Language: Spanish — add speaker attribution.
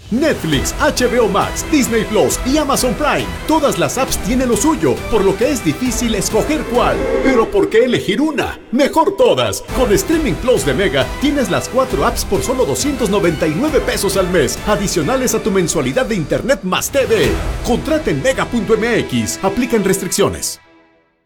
Speaker 1: Netflix, HBO Max, Disney Plus y Amazon Prime. Todas las apps tienen lo suyo, por lo que es difícil escoger cuál. Pero ¿por qué elegir una? Mejor todas. Con Streaming Plus de Mega tienes las 4 apps por solo 299 pesos al mes, adicionales a tu mensualidad de internet más TV. Contrata en mega.mx. Aplican restricciones.